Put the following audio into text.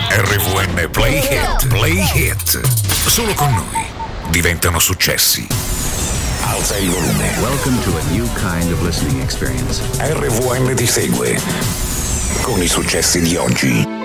RVN Play Hit. Play Hit. Solo con noi diventano successi. Alza il volume. Welcome to a new kind of listening experience. RVN ti segue con i successi di oggi.